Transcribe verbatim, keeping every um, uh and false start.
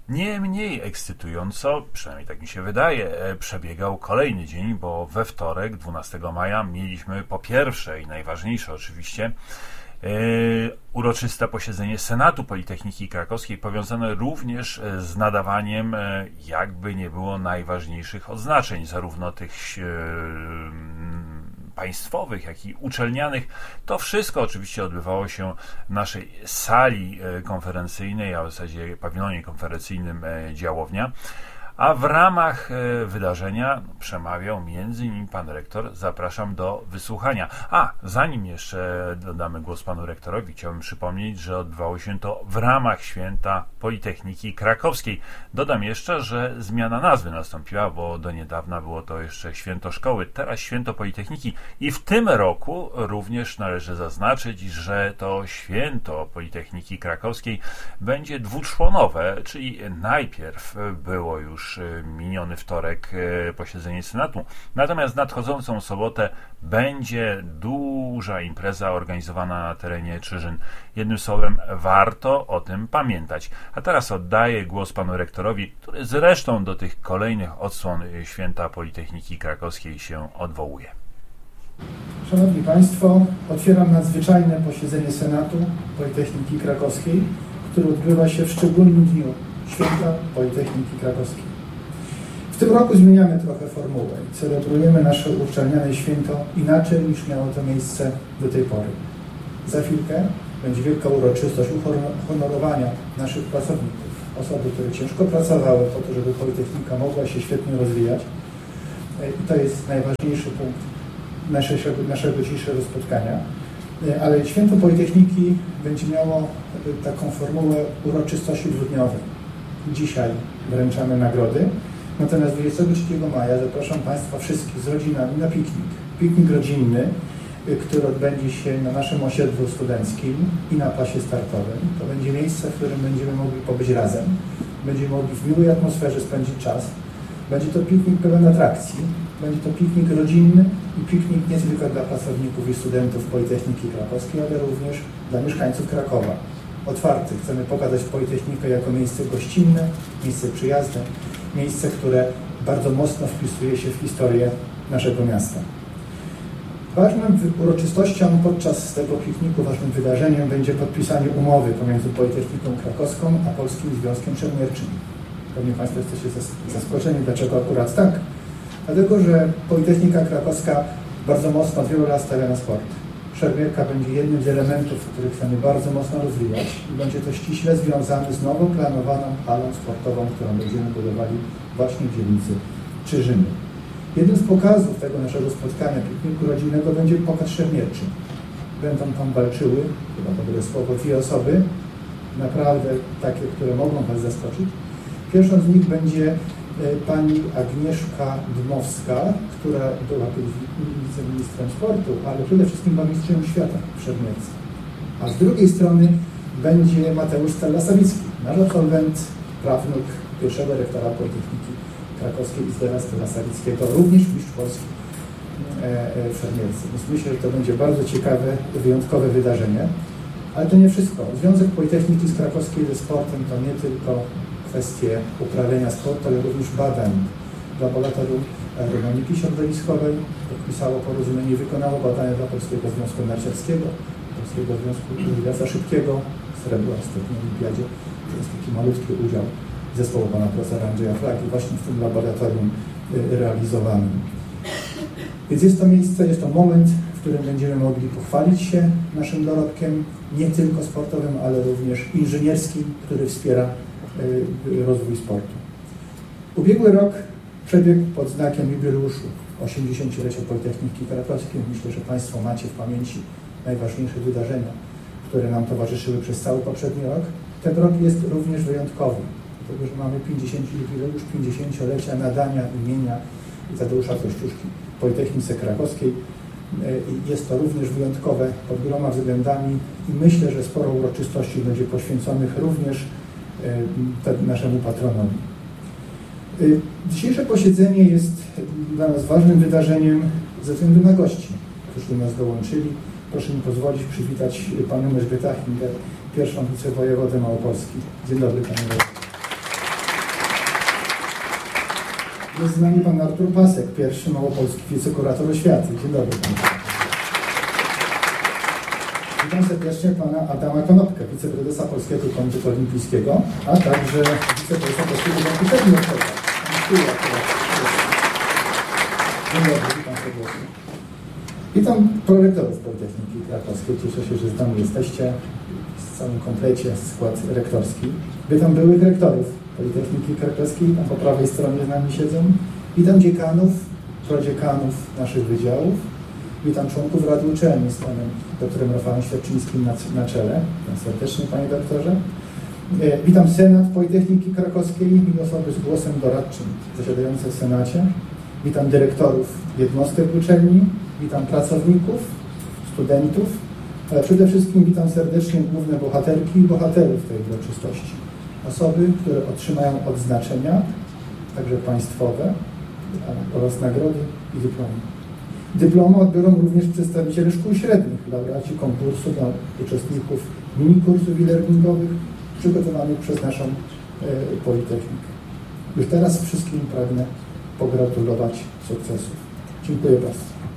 Nie mniej ekscytująco, przynajmniej tak mi się wydaje, przebiegał kolejny dzień, bo we wtorek, dwunastego maja, mieliśmy po pierwsze i najważniejsze oczywiście yy, uroczyste posiedzenie Senatu Politechniki Krakowskiej, powiązane również z nadawaniem, jakby nie było, najważniejszych odznaczeń, zarówno tych yy, państwowych, jak i uczelnianych. To wszystko oczywiście odbywało się w naszej sali konferencyjnej, a w zasadzie pawilonie konferencyjnym Działownia. A w ramach wydarzenia przemawiał między innymi pan rektor. Zapraszam do wysłuchania. A, zanim jeszcze dodamy głos panu rektorowi, chciałbym przypomnieć, że odbywało się to w ramach Święta Politechniki Krakowskiej. Dodam jeszcze, że zmiana nazwy nastąpiła, bo do niedawna było to jeszcze Święto Szkoły, teraz Święto Politechniki. I w tym roku również należy zaznaczyć, że to Święto Politechniki Krakowskiej będzie dwuczłonowe, czyli najpierw było już miniony wtorek posiedzenie Senatu. Natomiast nadchodzącą sobotę będzie duża impreza organizowana na terenie Czyżyn. Jednym słowem, warto o tym pamiętać. A teraz oddaję głos panu rektorowi, który zresztą do tych kolejnych odsłon Święta Politechniki Krakowskiej się odwołuje. Szanowni Państwo, otwieram nadzwyczajne posiedzenie Senatu Politechniki Krakowskiej, które odbywa się w szczególnym dniu Święta Politechniki Krakowskiej. W tym roku zmieniamy trochę formułę i celebrujemy nasze uczelniane święto inaczej, niż miało to miejsce do tej pory. Za chwilkę będzie wielka uroczystość uhonorowania naszych pracowników, osoby, które ciężko pracowały po to, żeby Politechnika mogła się świetnie rozwijać. I to jest najważniejszy punkt naszego, naszego dzisiejszego spotkania. Ale święto Politechniki będzie miało taką formułę uroczystości dwudniowej. Dzisiaj wręczamy nagrody. Natomiast dwudziestego trzeciego maja zapraszam Państwa wszystkich z rodzinami na piknik. Piknik rodzinny, który odbędzie się na naszym osiedlu studenckim i na pasie startowym. To będzie miejsce, w którym będziemy mogli pobyć razem. Będziemy mogli w miłej atmosferze spędzić czas. Będzie to piknik pełen atrakcji. Będzie to piknik rodzinny i piknik nie tylko dla pracowników i studentów Politechniki Krakowskiej, ale również dla mieszkańców Krakowa. Otwarty. Chcemy pokazać Politechnikę jako miejsce gościnne, miejsce przyjazne, miejsce, które bardzo mocno wpisuje się w historię naszego miasta. Ważną uroczystością podczas tego pikniku, ważnym wydarzeniem będzie podpisanie umowy pomiędzy Politechniką Krakowską a Polskim Związkiem Szermierczym. Pewnie Państwo jesteście zaskoczeni, dlaczego akurat tak. Dlatego, że Politechnika Krakowska bardzo mocno od wielu lat stawia na sport. Szermierka będzie jednym z elementów, który chcemy bardzo mocno rozwijać i będzie to ściśle związane z nowo planowaną halą sportową, którą będziemy budowali właśnie w dzielnicy Czyżyny. Jednym z pokazów tego naszego spotkania, pikniku rodzinnego, będzie pokaz szermierczy. Będą tam walczyły, chyba dobre słowo, dwie osoby, naprawdę takie, które mogą Was zaskoczyć. Pierwszą z nich będzie pani Agnieszka Dmowska, która była kiedyś wiceministrem sportu, ale przede wszystkim była mistrzem świata w szermierce. A z drugiej strony będzie Mateusz Stella-Sawicki, nasz absolwent, prawnuk pierwszego rektora Politechniki Krakowskiej Izdera Stella-Sawickiego, również mistrz Polski w szermierce. Więc myślę, że to będzie bardzo ciekawe, wyjątkowe wydarzenie. Ale to nie wszystko. Związek Politechniki z Krakowskiej ze sportem to nie tylko kwestie uprawiania sportu, ale również badań. Laboratorium aeronautyki środowiskowej podpisało porozumienie i wykonało badania dla Polskiego Związku Narciarskiego, Polskiego Związku Jazda Szybkiego, srebro w ostatniej olimpiadzie. To jest taki malutki udział zespołu pana profesora Andrzeja Flagi właśnie w tym laboratorium realizowanym. Więc jest to miejsce, jest to moment, w którym będziemy mogli pochwalić się naszym dorobkiem, nie tylko sportowym, ale również inżynierskim, który wspiera rozwój sportu. Ubiegły rok przebiegł pod znakiem jubileuszu osiemdziesięciolecia Politechniki Krakowskiej. Myślę, że Państwo macie w pamięci najważniejsze wydarzenia, które nam towarzyszyły przez cały poprzedni rok. Ten rok jest również wyjątkowy, dlatego że mamy pięćdziesiąty jubileusz pięćdziesięciolecia nadania imienia Tadeusza Kościuszki Politechnice Krakowskiej. Jest to również wyjątkowe pod wieloma względami i myślę, że sporo uroczystości będzie poświęconych również naszemu patronowi. Dzisiejsze posiedzenie jest dla nas ważnym wydarzeniem ze względu na gości, którzy do nas dołączyli. Proszę mi pozwolić przywitać panią Elżbietę Hinger, pierwszą wicewojewodę Małopolski. Dzień dobry, panie wojewodzie. Jest z nami pan Artur Pasek, pierwszy małopolski wicekurator oświaty. Dzień dobry panu. Witam serdecznie pana Adama Konopkę, wiceprezesa Polskiego Komitetu Olimpijskiego, a także wiceprezesa Polskiego Komitetu Olimpijskiego. Dzień dobry, witam serdecznie. Witam prorektorów Politechniki Krakowskiej. Cieszę się, że z nami jesteście w całym komplecie, skład rektorski. Witam byłych rektorów Politechniki Krakowskiej, tam po prawej stronie z nami siedzą. Witam dziekanów, prodziekanów naszych wydziałów. Witam członków Rady Uczelni z panem doktorem Rafałem Świerczyńskim na, na czele. Witam serdecznie, panie doktorze. E, witam Senat Politechniki Krakowskiej i osoby z głosem doradczym zasiadające w Senacie. Witam dyrektorów jednostek uczelni. Witam pracowników, studentów. Ale przede wszystkim witam serdecznie główne bohaterki i bohaterów tej uroczystości. Osoby, które otrzymają odznaczenia, także państwowe, oraz nagrody i dyplomy. Dyplomy odbiorą również przedstawiciele szkół średnich, laureaci konkursu dla uczestników minikursów e-learningowych przygotowanych przez naszą e, Politechnikę. Już teraz wszystkim pragnę pogratulować sukcesów. Dziękuję bardzo.